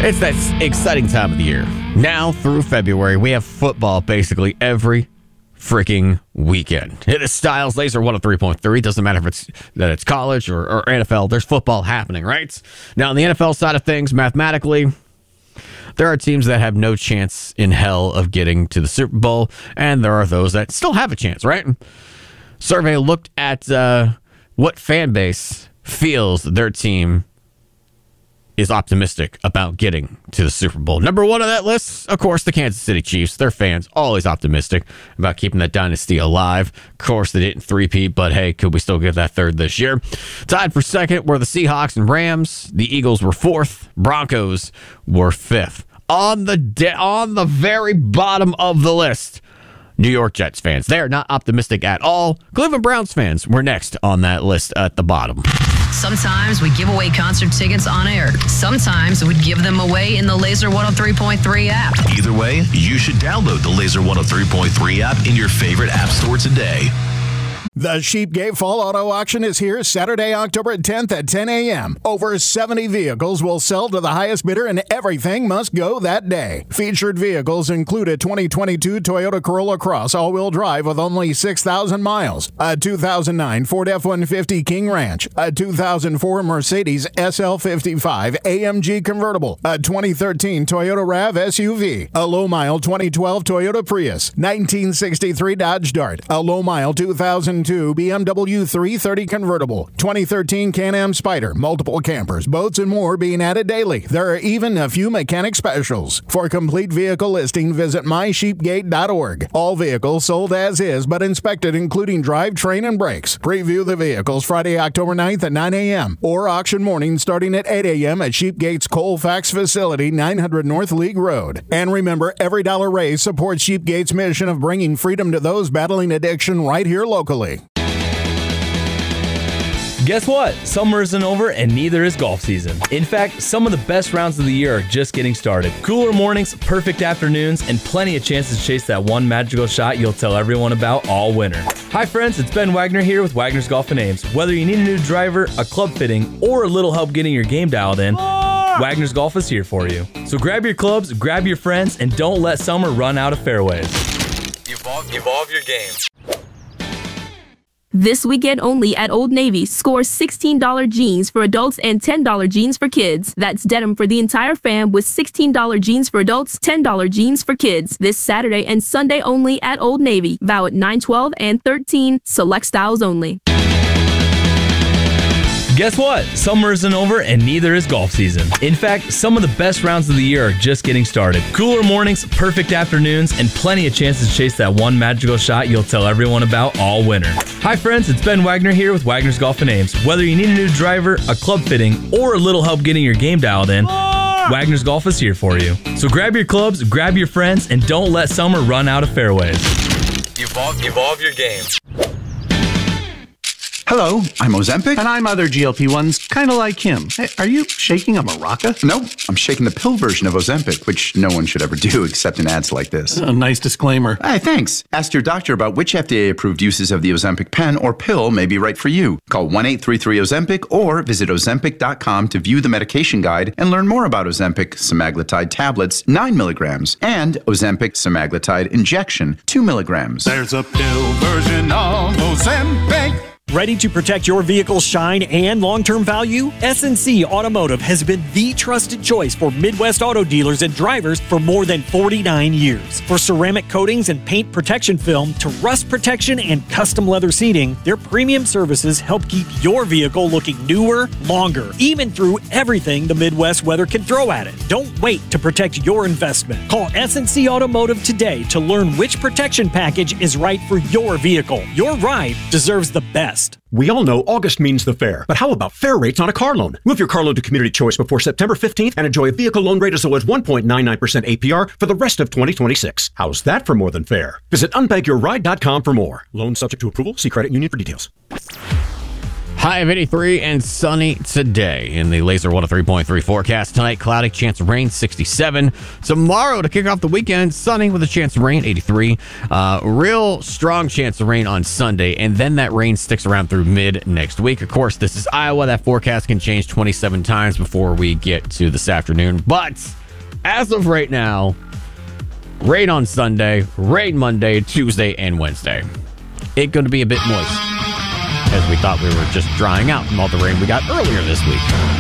It's that exciting time of the year. Now through February, we have football basically every freaking weekend. It is Styles Laser 103.3. Doesn't matter if it's college or NFL. There's football happening, right? Now, on the NFL side of things, mathematically, there are teams that have no chance in hell of getting to the Super Bowl, and there are those that still have a chance, right? Survey looked at what fan base feels their team is optimistic about getting to the Super Bowl. Number one on that list, of course, the Kansas City Chiefs. Their fans always optimistic about keeping that dynasty alive. Of course, they didn't three-peat, but hey, could we still get that third this year? Tied for second were the Seahawks and Rams. The Eagles were fourth. Broncos were fifth. On the very bottom of the list, New York Jets fans. They are not optimistic at all. Cleveland Browns fans were next on that list at the bottom. Sometimes we give away concert tickets on air. Sometimes we give them away in the Laser 103.3 app. Either way, you should download the Laser 103.3 app in your favorite app store today. The Sheepgate Fall Auto Auction is here Saturday, October 10th at 10 a.m. Over 70 vehicles will sell to the highest bidder, and everything must go that day. Featured vehicles include a 2022 Toyota Corolla Cross all-wheel drive with only 6,000 miles, a 2009 Ford F-150 King Ranch, a 2004 Mercedes SL55 AMG convertible, a 2013 Toyota RAV SUV, a low-mile 2012 Toyota Prius, 1963 Dodge Dart, a low-mile 2002 BMW 330 convertible, 2013 Can-Am Spyder, multiple campers, boats, and more being added daily. There are even a few mechanic specials. For complete vehicle listing, visit mysheepgate.org. All vehicles sold as is, but inspected, including drivetrain and brakes. Preview the vehicles Friday, October 9th at 9 a.m. or auction morning starting at 8 a.m. at Sheepgate's Colfax facility, 900 North League Road. And remember, every dollar raised supports Sheepgate's mission of bringing freedom to those battling addiction right here locally. Guess what? Summer isn't over and neither is golf season. In fact, some of the best rounds of the year are just getting started. Cooler mornings, perfect afternoons, and plenty of chances to chase that one magical shot you'll tell everyone about all winter. Hi friends, it's Ben Wagner here with Wagner's Golf and Ames. Whether you need a new driver, a club fitting, or a little help getting your game dialed in, Wagner's Golf is here for you. So grab your clubs, grab your friends, and don't let summer run out of fairways. Evolve your game. This weekend only at Old Navy, score $16 jeans for adults and $10 jeans for kids. That's denim for the entire fam with $16 jeans for adults, $10 jeans for kids. This Saturday and Sunday only at Old Navy. Valid 9/12 and 13. Select styles only. Guess what? Summer isn't over and neither is golf season. In fact, some of the best rounds of the year are just getting started. Cooler mornings, perfect afternoons, and plenty of chances to chase that one magical shot you'll tell everyone about all winter. Hi friends, it's Ben Wagner here with Wagner's Golf and Ames. Whether you need a new driver, a club fitting, or a little help getting your game dialed in, Wagner's Golf is here for you. So grab your clubs, grab your friends, and don't let summer run out of fairways. Evolve your game. Hello, I'm Ozempic. And I'm other GLP-1s, kind of like him. Hey, are you shaking a maraca? Nope, I'm shaking the pill version of Ozempic, which no one should ever do except in ads like this. A nice disclaimer. Hey, thanks. Ask your doctor about which FDA-approved uses of the Ozempic pen or pill may be right for you. Call 1-833-OZEMPIC or visit Ozempic.com to view the medication guide and learn more about Ozempic semaglutide tablets, 9 milligrams, and Ozempic semaglutide injection, 2 milligrams. There's a pill version of Ozempic. Ready to protect your vehicle's shine and long-term value? SNC Automotive has been the trusted choice for Midwest auto dealers and drivers for more than 49 years. For ceramic coatings and paint protection film to rust protection and custom leather seating, their premium services help keep your vehicle looking newer, longer, even through everything the Midwest weather can throw at it. Don't wait to protect your investment. Call SNC Automotive today to learn which protection package is right for your vehicle. Your ride deserves the best. We all know August means the fair, but how about fair rates on a car loan? Move your car loan to Community Choice before September 15th and enjoy a vehicle loan rate as low as 1.99% APR for the rest of 2026. How's that for more than fair? Visit unbankyourride.com for more. Loan subject to approval. See credit union for details. High of 83 and sunny today in the Laser 103.3 forecast. Tonight, cloudy, chance of rain, 67. Tomorrow, to kick off the weekend, sunny with a chance of rain, 83. Real strong chance of rain on Sunday, and then that rain sticks around through mid next week. Of course, this is Iowa. That forecast can change 27 times before we get to this afternoon. But as of right now, rain on Sunday, rain Monday, Tuesday, and Wednesday. It's going to be a bit moist, as we thought we were just drying out from all the rain we got earlier this week.